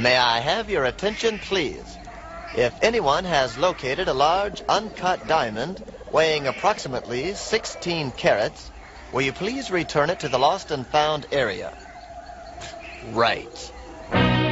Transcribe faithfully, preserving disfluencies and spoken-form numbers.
May I have your attention, please? If anyone has located a large uncut diamond weighing approximately sixteen carats, will you please return it to the lost and found area? Right.